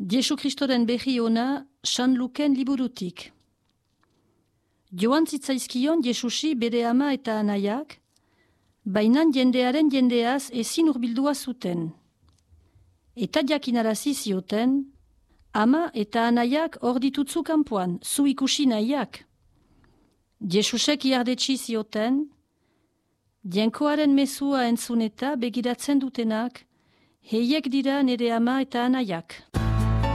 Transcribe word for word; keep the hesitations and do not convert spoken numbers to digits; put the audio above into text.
Jesu Kristoren berri ona San Luken liburutik. Joan zitzaizkion Jesusi bere ama eta anaiak, bainan jendearen jendeaz ezin urbildua zuten. Eta jakinarazi zioten, ama eta anaiak hor ditutzu kanpoan, zu ikusi nahiak. Jesusek iardetsi zioten, jenkoaren mezua entzun eta begiratzen dutenak, heiek dira nire ama eta anaiak.